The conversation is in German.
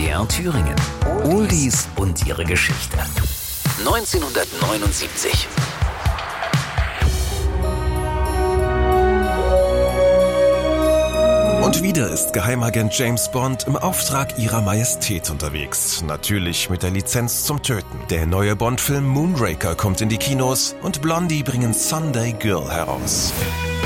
MDR Thüringen. Oldies und ihre Geschichte. 1979. Und wieder ist Geheimagent James Bond im Auftrag ihrer Majestät unterwegs. Natürlich mit der Lizenz zum Töten. Der neue Bond-Film Moonraker kommt in die Kinos und Blondie bringen Sunday Girl heraus.